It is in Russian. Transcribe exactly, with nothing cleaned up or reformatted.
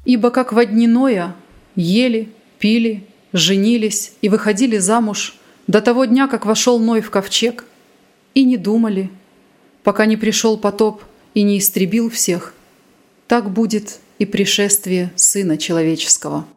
Ибо как во дни Ноя ели, пили, женились и выходили замуж до того дня, как вошел Ной в ковчег, и не думали, пока не пришел потоп и не истребил всех, так будет и пришествие Сына Человеческого».